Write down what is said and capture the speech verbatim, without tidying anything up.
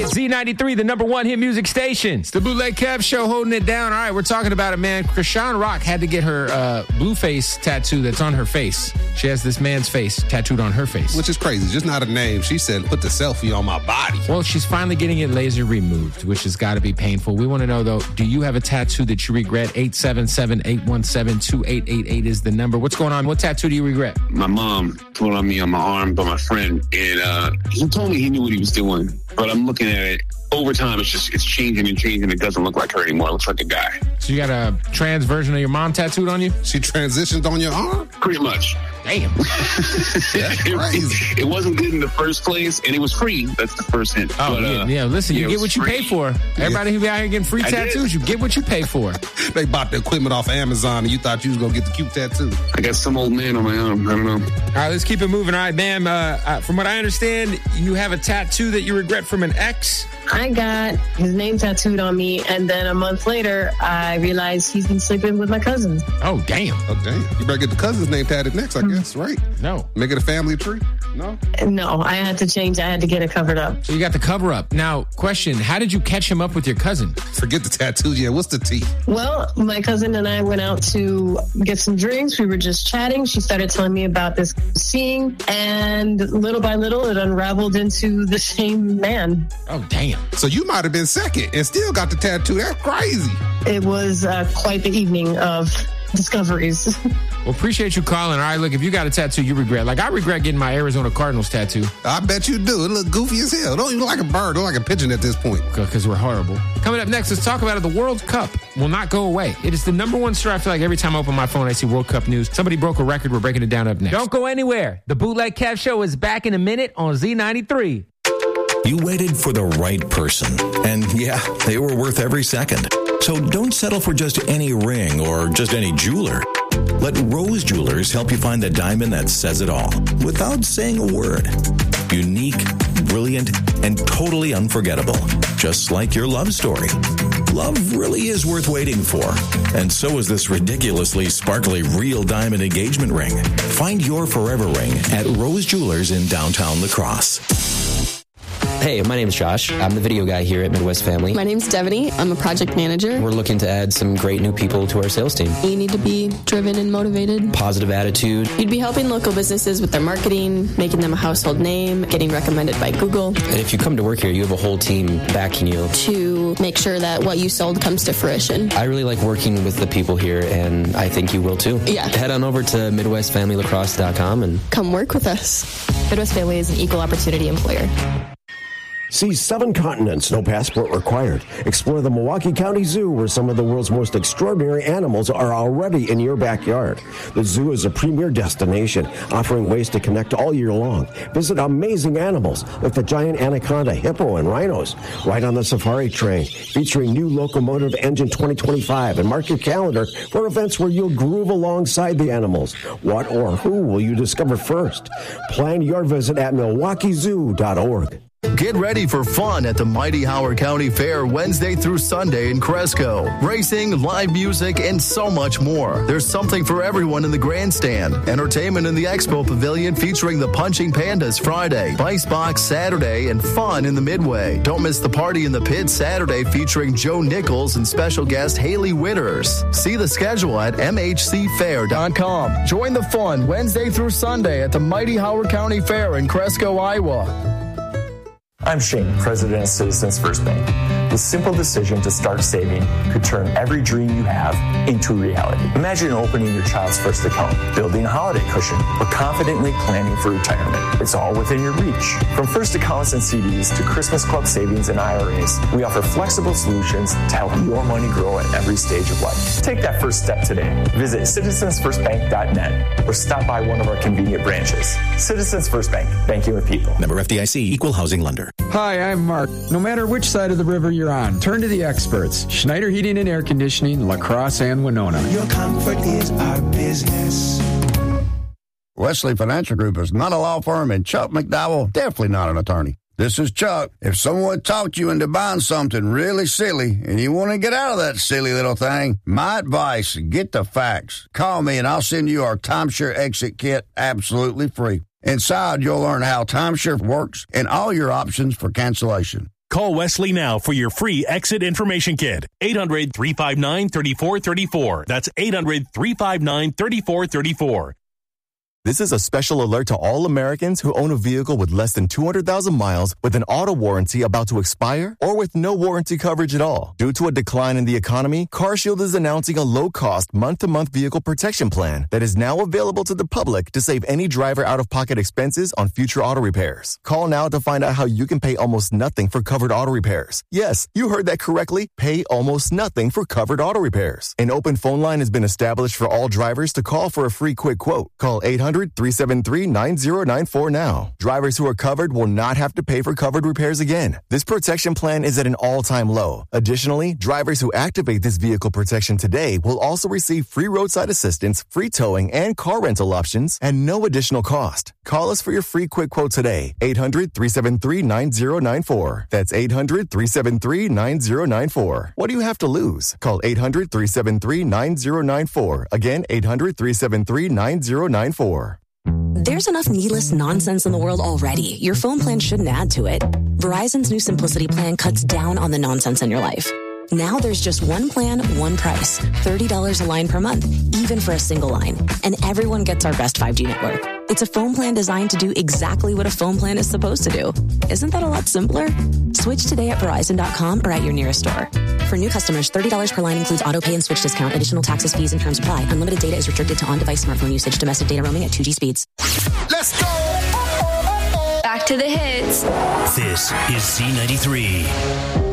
Z ninety-three, the number one hit music station. It's the Bootleg Kev Show holding it down. All right, we're talking about it, man. Krishan Rock had to get her uh, Blueface tattoo that's on her face. She has this man's face tattooed on her face. Which is crazy. Just not a name. She said, put the selfie on my body. Well, she's finally getting it laser removed, which has got to be painful. We want to know, though, do you have a tattoo that you regret? eight seven seven, eight one seven, two eight eight eight is the number. What's going on? What tattoo do you regret? My mom put on me on my arm by my friend, and uh, he told me he knew what he was doing, but I'm looking at it. Over time, it's just it's changing and changing. It doesn't look like her anymore. It looks like a guy. So you got a trans version of your mom tattooed on you? She transitioned on your arm? Pretty much. Damn. That's crazy. It, it wasn't good in the first place, and it was free. That's the first hint. Oh, but, yeah, uh, yeah. Listen, yeah, you get what you free. pay for. Everybody who be out here getting free I tattoos, did. you get what you pay for. They bought the equipment off Amazon, and you thought you was going to get the cute tattoo. I got some old man on my arm. I don't know. All right, let's keep it moving. All right, ma'am, uh, uh, from what I understand, you have a tattoo that you regret from an ex? I got his name tattooed on me, and then a month later, I realized he's been sleeping with my cousin. Oh, damn. Oh, damn. You better get the cousin's name tatted next, I guess, right? No. Make it a family tree? No? No, I had to change. I had to get it covered up. So you got the cover up. Now, question, how did you catch him up with your cousin? Forget the tattoo. Yeah, what's the T? Well, my cousin and I went out to get some drinks. We were just chatting. She started telling me about this scene, and little by little, it unraveled into the same man. Oh, damn. So you might have been second and still got the tattoo. That's crazy. It was uh, quite the evening of discoveries. Well, appreciate you calling. All right, look, if you got a tattoo you regret, like I regret getting my Arizona Cardinals tattoo. I bet you do. It look goofy as hell. Don't even look like a bird. Don't look like a pigeon at this point. Because we're horrible. Coming up next, let's talk about it. The World Cup will not go away. It is the number one story. I feel like every time I open my phone, I see World Cup news. Somebody broke a record. We're breaking it down up next. Don't go anywhere. The Bootleg Kev Show is back in a minute on Z ninety-three. You waited for the right person. And yeah, they were worth every second. So don't settle for just any ring or just any jeweler. Let Rose Jewelers help you find the diamond that says it all without saying a word. Unique, brilliant, and totally unforgettable. Just like your love story. Love really is worth waiting for. And so is this ridiculously sparkly real diamond engagement ring. Find your forever ring at Rose Jewelers in downtown La Crosse. Hey, my name's Josh. I'm the video guy here at Midwest Family. My name's Devaney. I'm a project manager. We're looking to add some great new people to our sales team. You need to be driven and motivated. Positive attitude. You'd be helping local businesses with their marketing, making them a household name, getting recommended by Google. And if you come to work here, you have a whole team backing you. To make sure that what you sold comes to fruition. I really like working with the people here, and I think you will too. Yeah. Head on over to midwest family lacrosse dot com and come work with us. Midwest Family is an equal opportunity employer. See seven continents, no passport required. Explore the Milwaukee County Zoo, where some of the world's most extraordinary animals are already in your backyard. The zoo is a premier destination, offering ways to connect all year long. Visit amazing animals like the giant anaconda, hippo, and rhinos. Ride on the safari train, featuring new locomotive engine twenty twenty-five, and mark your calendar for events where you'll groove alongside the animals. What or who will you discover first? Plan your visit at milwaukee zoo dot org. Get ready for fun at the Mighty Howard County Fair Wednesday through Sunday in Cresco. Racing, live music, and so much more. There's something for everyone in the grandstand. Entertainment in the Expo Pavilion featuring the Punching Pandas Friday, Vice Box Saturday, and fun in the Midway. Don't miss the Party in the Pit Saturday featuring Joe Nichols and special guest Haley Witters. See the schedule at m h c fair dot com. Join the fun Wednesday through Sunday at the Mighty Howard County Fair in Cresco, Iowa. I'm Shane, president of Citizens First Bank. The simple decision to start saving could turn every dream you have into reality. Imagine opening your child's first account, building a holiday cushion, or confidently planning for retirement. It's all within your reach. From first accounts and C Ds to Christmas Club savings and I R As, we offer flexible solutions to help your money grow at every stage of life. Take that first step today. Visit citizens first bank dot net or stop by one of our convenient branches. Citizens First Bank, banking with people. Member F D I C, Equal Housing Lender. Hi, I'm Mark. No matter which side of the river you're on, turn to the experts. Schneider Heating and Air Conditioning, La Crosse and Winona. Your comfort is our business. Wesley Financial Group is not a law firm, and Chuck McDowell, definitely not an attorney. This is Chuck. If someone talked you into buying something really silly and you want to get out of that silly little thing, my advice, get the facts. Call me and I'll send you our timeshare exit kit absolutely free. Inside, you'll learn how timeshare works and all your options for cancellation. Call Wesley now for your free exit information kit. eight hundred, three five nine, three four three four. That's eight hundred, three five nine, three four three four. This is a special alert to all Americans who own a vehicle with less than two hundred thousand miles with an auto warranty about to expire or with no warranty coverage at all. Due to a decline in the economy, CarShield is announcing a low-cost month-to-month vehicle protection plan that is now available to the public to save any driver out-of-pocket expenses on future auto repairs. Call now to find out how you can pay almost nothing for covered auto repairs. Yes, you heard that correctly. Pay almost nothing for covered auto repairs. An open phone line has been established for all drivers to call for a free quick quote. Call eight hundred, three seven three, nine zero nine four now. Drivers who are covered will not have to pay for covered repairs again. This protection plan is at an all-time low. Additionally, drivers who activate this vehicle protection today will also receive free roadside assistance, free towing, and car rental options at no additional cost. Call us for your free quick quote today. eight hundred, three seven three, nine zero nine four. That's eight hundred, three seven three, nine zero nine four. What do you have to lose? Call eight hundred, three seven three, nine zero nine four. Again, eight hundred, three seven three, nine zero nine four. There's enough needless nonsense in the world already. Your phone plan shouldn't add to it. Verizon's new Simplicity plan cuts down on the nonsense in your life. Now there's just one plan, one price. thirty dollars a line per month, even for a single line. And everyone gets our best five G network. It's a phone plan designed to do exactly what a phone plan is supposed to do. Isn't that a lot simpler? Switch today at Verizon dot com or at your nearest store. For new customers, thirty dollars per line includes auto pay and switch discount. Additional taxes, fees, and terms apply. Unlimited data is restricted to on-device smartphone usage. Domestic data roaming at two G speeds. Let's go! Back to the hits. This is Z ninety-three.